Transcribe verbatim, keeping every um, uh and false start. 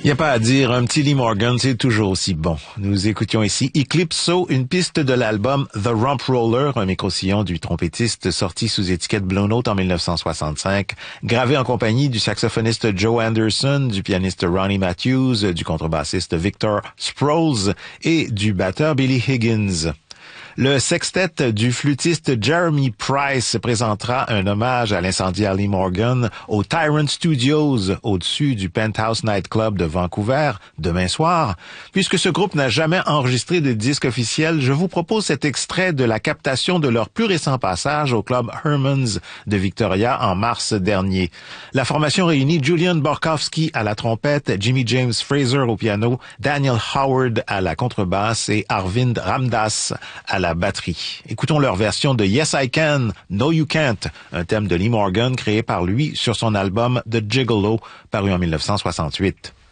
Il n'y a pas à dire, un petit Lee Morgan, c'est toujours aussi bon. Nous écoutions ici Eclipso, une piste de l'album The Rump Roller, un micro-sillon du trompettiste sorti sous étiquette Blue Note en dix-neuf cent soixante-cinq, gravé en compagnie du saxophoniste Joe Anderson, du pianiste Ronnie Matthews, du contrebassiste Victor Sproles et du batteur Billy Higgins. Le sextet du flûtiste Jeremy Price présentera un hommage à l'incendiaire Lee Morgan au Tyrant Studios au-dessus du Penthouse Nightclub de Vancouver demain soir. Puisque ce groupe n'a jamais enregistré de disque officiel, je vous propose cet extrait de la captation de leur plus récent passage au club Herman's de Victoria en mars dernier. La formation réunit Julian Borkowski à la trompette, Jimmy James Fraser au piano, Daniel Howard à la contrebasse et Arvind Ramdas à la la batterie. Écoutons leur version de Yes I Can, No You Can't, un thème de Lee Morgan créé par lui sur son album The Gigolo, paru en dix-neuf cent soixante-huit.